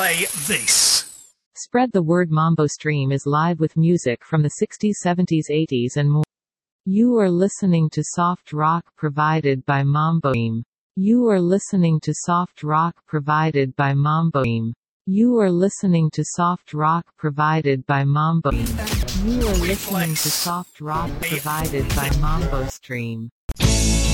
say this. Spread the word. Mambo Stream is live with music from the 60s, 70s, 80s and more. You are listening to soft rock provided by Mambo Stream. You are listening to soft rock provided by Mambo Stream. You are listening to soft rock provided by Mambo Stream. You are listening to soft rock provided by Mambo Stream.